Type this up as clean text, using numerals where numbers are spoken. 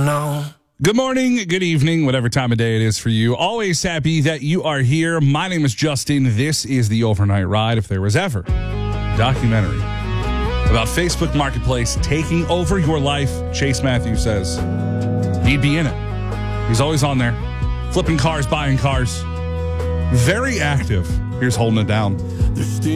know. Good morning, good evening, whatever time of day it is for you. Always happy that you are here. My name is Justin. This is The Overnight Ride. If there was ever a documentary about Facebook Marketplace taking over your life, Chase Matthews says he'd be in it. He's always on there, flipping cars, buying cars. Very active. Here's holding it down.